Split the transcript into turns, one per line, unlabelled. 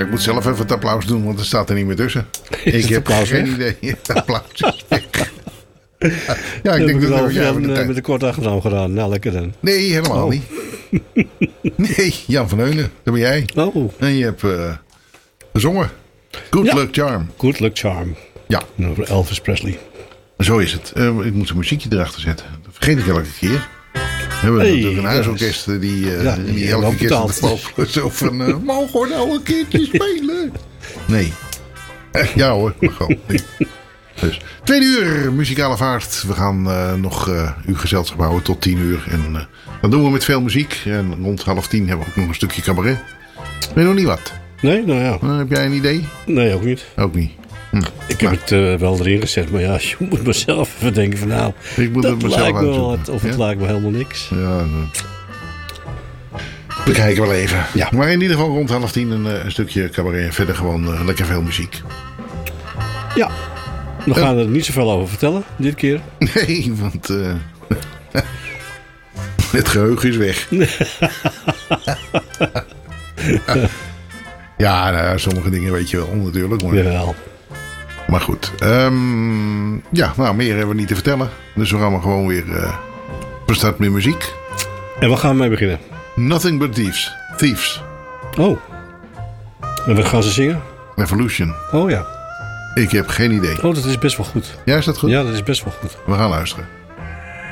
Ik moet zelf even het applaus doen, want het staat er niet meer tussen. Ik heb geen idee. Het applaus is weg. Ja, ik denk dat we
met de korte achternaam gedaan. Nou, lekker dan.
Nee, helemaal niet. Nee, Jan van Heunen, dat ben jij.
Oh.
En je hebt gezongen. Good Luck Charm.
Good Luck Charm.
Ja.
Over Elvis Presley.
Zo is het. Ik moet een muziekje erachter zetten. Dat vergeet ik elke keer. We hebben natuurlijk een huisorkest die elke keer staat zo van... mogen we nou een keertje spelen? Nee. Ja hoor, maar gewoon. Nee. Dus 2 uur muzikale vaart. We gaan nog uw gezelschap houden tot 10 uur. En dat doen we met veel muziek. En rond 9:30 hebben we ook nog een stukje cabaret. Weet je nog niet wat?
Nee, nou ja.
Heb jij een idee?
Nee, ook niet.
Ook niet.
Ik heb het wel erin gezet, maar ja, je moet mezelf even denken van nou,
ik moet
dat
het mezelf
lijkt me wel
uitzoeken.
of het lijkt me helemaal niks.
Ja, we kijken wel even.
Ja.
Maar in ieder geval rond 9:30 een stukje cabaret en verder gewoon lekker veel muziek.
Ja, we gaan er niet zoveel over vertellen dit keer.
Nee, want het geheugen is weg. Ja, nou, sommige dingen weet je wel natuurlijk. Maar,
Jawel.
maar goed. Meer hebben we niet te vertellen. Dus we gaan maar gewoon weer van start met muziek.
En waar gaan we mee beginnen?
Nothing but Thieves.
Oh. En wat gaan ze zingen?
Revolution.
Oh ja.
Ik heb geen idee.
Oh, dat is best wel goed.
Ja, is dat goed?
Ja, dat is best wel goed.
We gaan luisteren.